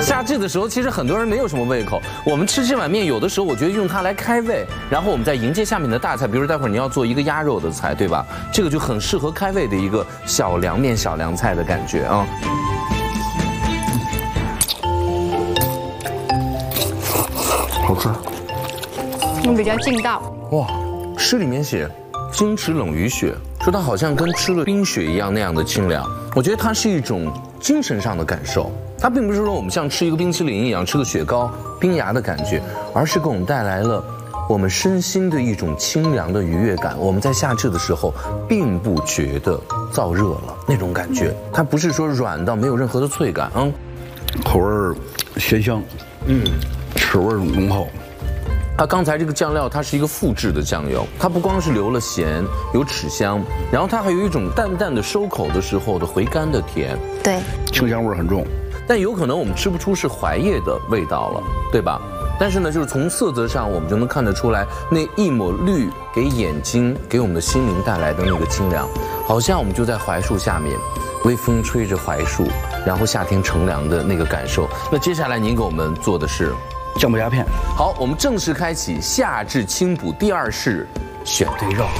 夏至的时候，其实很多人没有什么胃口。我们吃这碗面，有的时候我觉得用它来开胃，然后我们再迎接下面的大菜。比如说待会儿你要做一个鸭肉的菜，对吧？这个就很适合开胃的一个小凉面、小凉菜的感觉啊。好吃。 比较劲道。 哇，诗里面写“今吃冷于雪”，说它好像跟吃了冰雪一样那样的清凉。我觉得它是一种精神上的感受，它并不是说我们像吃一个冰淇淋一样吃个雪糕冰牙的感觉，而是给我们带来了我们身心的一种清凉的愉悦感。我们在夏至的时候并不觉得燥热了那种感觉，它不是说软到没有任何的脆感啊， 口味鲜香，齿味浓厚。 它刚才这个酱料，它是一个复制的酱油，它不光是留了咸，有齿香，然后它还有一种淡淡的收口的时候的回甘的甜， 对， 清香味很重。 但有可能我们吃不出是槐叶的味道了，对吧？但是呢，就是从色泽上我们就能看得出来，那一抹绿给眼睛、给我们的心灵带来的那个清凉，好像我们就在槐树下面，微风吹着槐树，然后夏天乘凉的那个感受。那接下来您给我们做的是姜母鸭片。 好，我们正式开启夏至清补第二式，选对肉。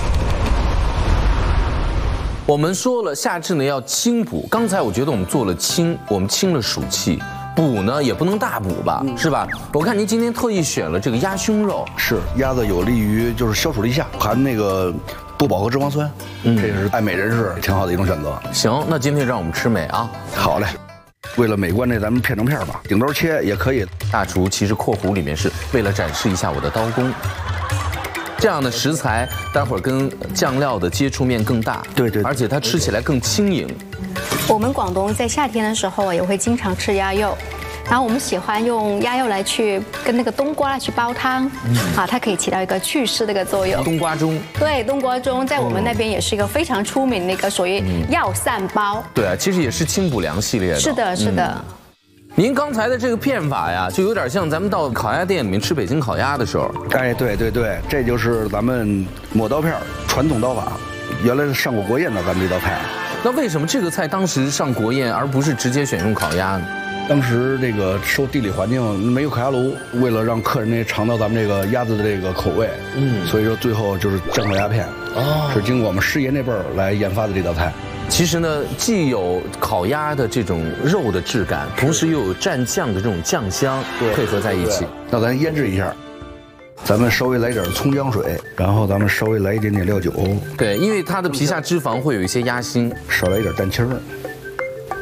我们说了夏至呢要清补，刚才我觉得我们做了清，我们清了暑气。补呢也不能大补吧，是吧？我看您今天特意选了这个鸭胸肉， 是鸭子有利于就是消暑立夏，含那个不饱和脂肪酸，这是爱美人士挺好的一种选择。 行，那今天让我们吃美啊。 好嘞。为了美观这咱们片成片吧，顶刀切也可以。 大厨其实括弧里面是为了展示一下我的刀工。这样的食材，待会儿跟酱料的接触面更大， 对， 而且它吃起来更轻盈。 我们广东在夏天的时候也会经常吃鸭肉，然后我们喜欢用鸭肉来去跟那个冬瓜去煲汤，它可以起到一个祛湿的一个作用。 冬瓜盅， 对，冬瓜盅在我们那边也是一个非常出名的一个属于药膳煲。 对啊，其实也是清补凉系列的。 是的，是的。 您刚才的这个片法呀，就有点像咱们到烤鸭店里面吃北京烤鸭的时候。 哎，对，这就是咱们抹刀片传统刀法，原来是上过国宴的咱们这道菜。 那为什么这个菜当时上国宴，而不是直接选用烤鸭呢？ 当时这个受地理环境没有烤鸭炉，为了让客人尝到咱们这个鸭子的这个口味，所以说最后就是蘸烤鸭片，是经过我们师爷那辈儿来研发的这道菜。 其实呢，既有烤鸭的这种肉的质感，同时又有蘸酱的这种酱香配合在一起。 那咱腌制一下。咱们稍微来点葱姜水，然后咱们稍微来一点点料酒。 对，因为它的皮下脂肪会有一些压心， 少来一点蛋清儿。